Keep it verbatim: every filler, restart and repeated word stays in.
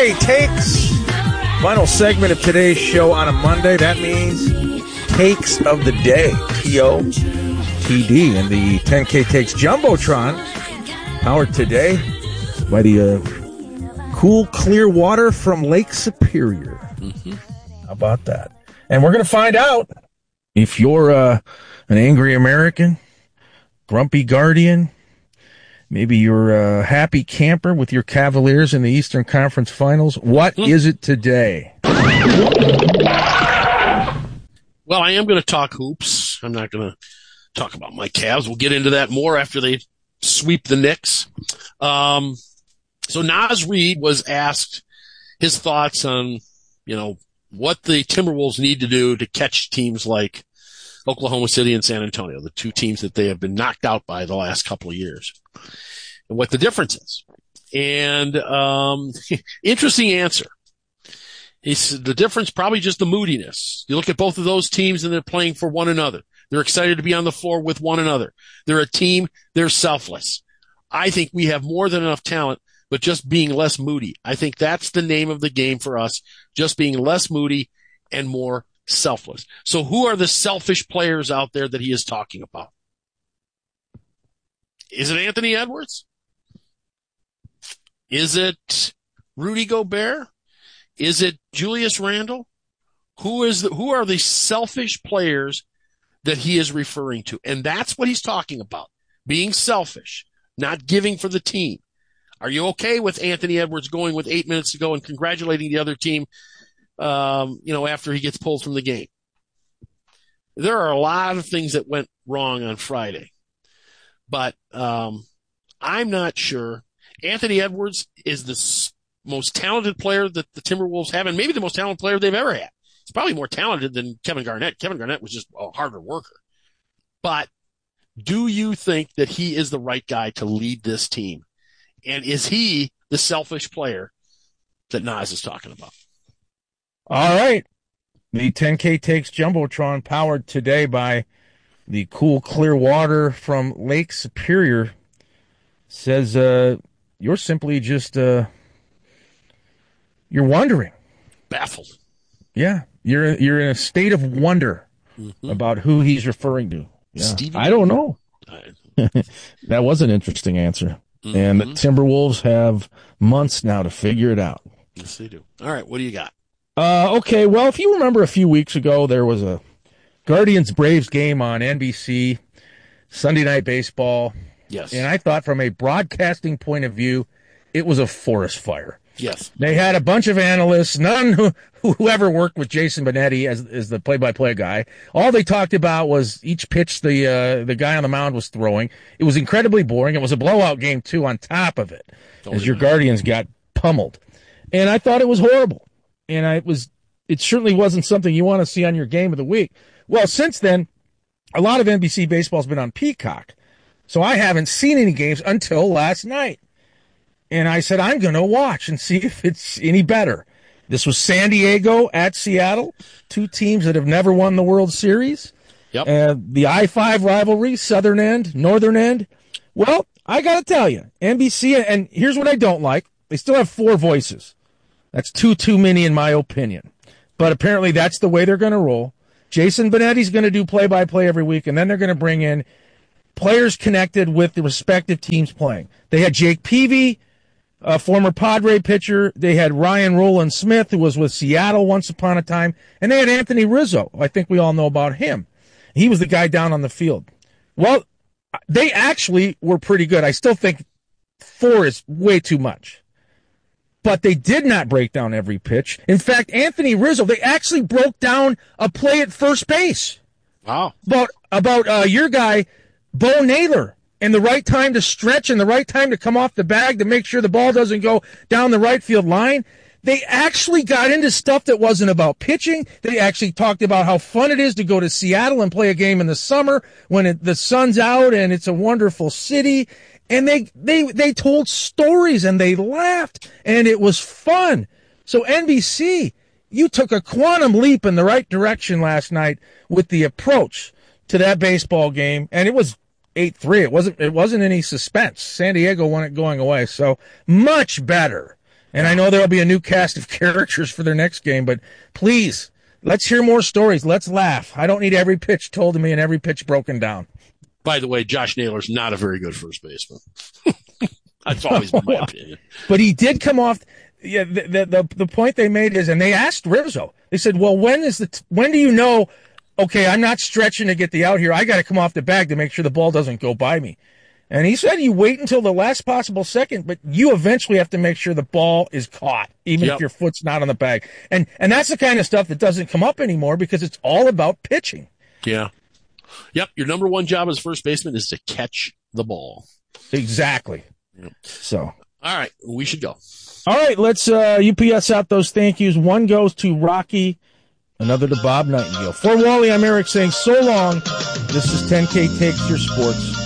K Takes. Final segment of today's show on a Monday. That means Takes of the Day. T O T D. And the ten K Takes Jumbotron, powered today by the uh, cool, clear water from Lake Superior. Mm-hmm. How about that? And we're going to find out if you're uh, an angry American, grumpy Guardian, maybe you're a happy camper with your Cavaliers in the Eastern Conference Finals. What mm. is it today? Well, I am going to talk hoops. I'm not going to talk about my Cavs. We'll get into that more after they sweep the Knicks. Um, so Naz Reid was asked his thoughts on, you know, what the Timberwolves need to do to catch teams like Oklahoma City and San Antonio, the two teams that they have been knocked out by the last couple of years, and what the difference is. And um interesting answer. He said the difference probably just the moodiness. You look at both of those teams and they're playing for one another. They're excited to be on the floor with one another. They're a team. They're selfless. I think we have more than enough talent, but just being less moody. I think that's the name of the game for us, just being less moody and more selfless. So who are the selfish players out there that he is talking about? Is it Anthony Edwards? Is it Rudy Gobert? Is it Julius Randle? Who is the, who are the selfish players that he is referring to? And that's what he's talking about. Being selfish, not giving for the team. Are you okay with Anthony Edwards going with eight minutes to go and congratulating the other team, um, you know, after he gets pulled from the game? There are a lot of things that went wrong on Friday, but um, I'm not sure. Anthony Edwards is the s- most talented player that the Timberwolves have, and maybe the most talented player they've ever had. He's probably more talented than Kevin Garnett. Kevin Garnett was just a harder worker. But do you think that he is the right guy to lead this team? And is he the selfish player that Naz is talking about? All right. The ten K Takes Jumbotron, powered today by the cool, clear water from Lake Superior, says uh, you're simply just, uh, you're wondering. Baffled. Yeah. You're, you're in a state of wonder mm-hmm. about who he's referring to. Yeah. I don't know. That was an interesting answer. Mm-hmm. And the Timberwolves have months now to figure it out. Yes, they do. All right, what do you got? Uh, okay, well, if you remember a few weeks ago, there was a Guardians-Braves game on N B C, Sunday Night Baseball. Yes. And I thought from a broadcasting point of view, it was a forest fire. Yes. They had a bunch of analysts, none who, who ever worked with Jason Benetti as, as the play-by-play guy. All they talked about was each pitch the uh, the guy on the mound was throwing. It was incredibly boring. It was a blowout game, too, on top of it, Don't as your know. Guardians got pummeled. And I thought it was horrible. And I was it certainly wasn't something you want to see on your game of the week. Well, since then, a lot of N B C baseball's been on Peacock. So I haven't seen any games until last night. And I said, I'm going to watch and see if it's any better. This was San Diego at Seattle, two teams that have never won the World Series. Yep. Uh, the I five rivalry, southern end, northern end. Well, I got to tell you, N B C, and here's what I don't like. They still have four voices. That's two too many in my opinion. But apparently that's the way they're going to roll. Jason Benetti's going to do play-by-play every week, and then they're going to bring in players connected with the respective teams playing. They had Jake Peavy, a former Padre pitcher. They had Ryan Roland Smith, who was with Seattle once upon a time. And they had Anthony Rizzo. I think we all know about him. He was the guy down on the field. Well, they actually were pretty good. I still think four is way too much. But they did not break down every pitch. In fact, Anthony Rizzo, they actually broke down a play at first base. Wow. About, about uh, your guy, Bo Naylor. And the right time to stretch and the right time to come off the bag to make sure the ball doesn't go down the right field line. They actually got into stuff that wasn't about pitching. They actually talked about how fun it is to go to Seattle and play a game in the summer when it, the sun's out and it's a wonderful city. And they, they, they told stories and they laughed and it was fun. So N B C, you took a quantum leap in the right direction last night with the approach to that baseball game. And it was eight three. It wasn't, it wasn't any suspense. San Diego won it going away. So much better And I know there'll be a new cast of characters for their next game, but please, let's hear more stories. Let's laugh. I don't need every pitch told to me and every pitch broken down. By the way, Josh Naylor's not a very good first baseman. That's always been my opinion. But he did come off. Yeah, the, the the the point they made is, and they asked Rizzo. They said, "Well, when is the t- when do you know? Okay, I'm not stretching to get the out here. I got to come off the bag to make sure the ball doesn't go by me." And he said, "You wait until the last possible second, but you eventually have to make sure the ball is caught, even Yep. if your foot's not on the bag." And and that's the kind of stuff that doesn't come up anymore because it's all about pitching. Yeah. Yep. Your number one job as first baseman is to catch the ball. Exactly. Yep. So. All right, we should go. All right, let's uh, U P S out those thank yous. One goes to Rocky, another to Bob Nightingale. For Wally, I'm Eric saying so long. This is ten K Takes Your Sports.